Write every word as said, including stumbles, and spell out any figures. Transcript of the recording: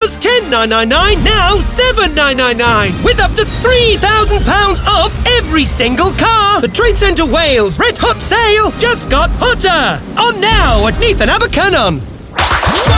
was ten nine nine nine, now seven nine nine nine, with up to three thousand pounds off every single car. The Trade Centre Wales Red Hot Sale just got hotter. On now at Neath and Abercynon.